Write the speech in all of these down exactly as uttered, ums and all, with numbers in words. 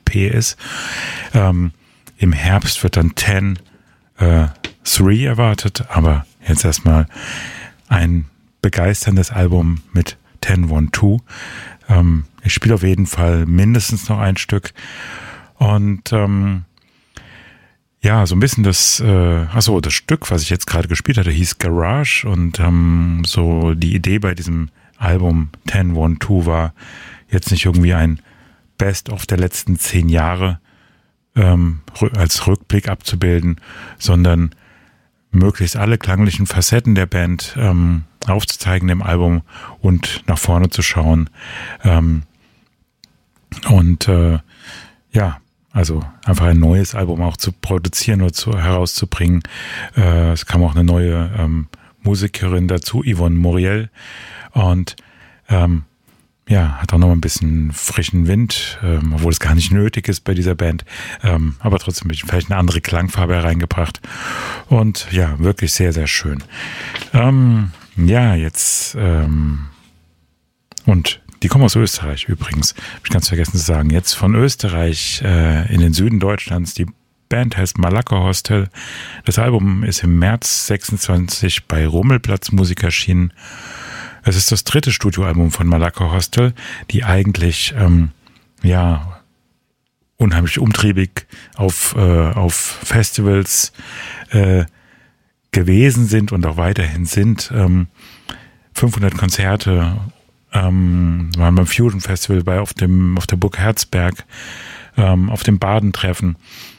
P ist. Ähm, im Herbst wird dann Ten äh, Three erwartet, aber jetzt erstmal ein begeisterndes Album mit Ten One Two. Ähm, ich spiele auf jeden Fall mindestens noch ein Stück und ähm, ja, so ein bisschen das, äh, achso, das Stück, was ich jetzt gerade gespielt hatte, hieß Garage und ähm, so die Idee bei diesem Album Ten One Two war jetzt nicht irgendwie ein Best-of der letzten zehn Jahre ähm, als Rückblick abzubilden, sondern möglichst alle klanglichen Facetten der Band ähm, aufzuzeigen im Album und nach vorne zu schauen. Ähm, und äh, ja, also einfach ein neues Album auch zu produzieren oder zu, herauszubringen. Äh, es kam auch eine neue ähm, Musikerin dazu, Yvonne Moriel. Und ähm, ja, hat auch noch ein bisschen frischen Wind, ähm, obwohl es gar nicht nötig ist bei dieser Band. Ähm, aber trotzdem vielleicht eine andere Klangfarbe hereingebracht. Und ja, wirklich sehr, sehr schön. Ähm, ja, jetzt ähm, und die kommen aus Österreich übrigens. Hab ich ganz vergessen zu sagen. Jetzt von Österreich äh, in den Süden Deutschlands. Die Band heißt Malaka Hostel. Das Album ist im März sechsundzwanzig bei Rummelplatz Musik erschienen. Es ist das dritte Studioalbum von Malaka Hostel, die eigentlich ähm, ja unheimlich umtriebig auf, äh, auf Festivals äh, gewesen sind und auch weiterhin sind. Ähm, fünfhundert Konzerte ähm, waren beim Fusion Festival, bei auf dem auf der Burg Herzberg, ähm, auf dem Badentreffen,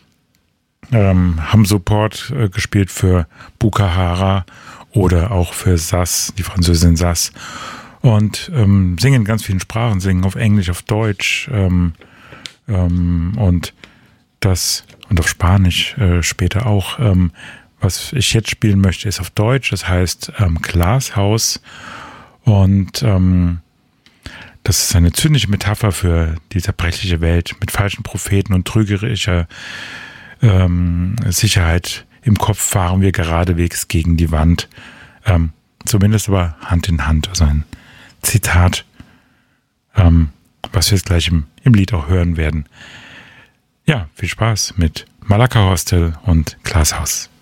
ähm, haben Support äh, gespielt für Bukahara oder auch für Sass, die Französin Sass, und ähm, singen in ganz vielen Sprachen, singen auf Englisch, auf Deutsch ähm, ähm, und das und auf Spanisch äh, später auch. Ähm, was ich jetzt spielen möchte, ist auf Deutsch, das heißt ähm, Glashaus, und ähm, das ist eine zynische Metapher für die zerbrechliche Welt mit falschen Propheten und trügerischer ähm, Sicherheit. Im Kopf fahren wir geradewegs gegen die Wand. Ähm, zumindest aber Hand in Hand. Also ein Zitat, ähm, was wir jetzt gleich im, im Lied auch hören werden. Ja, viel Spaß mit Malaka Hostel und Glashaus.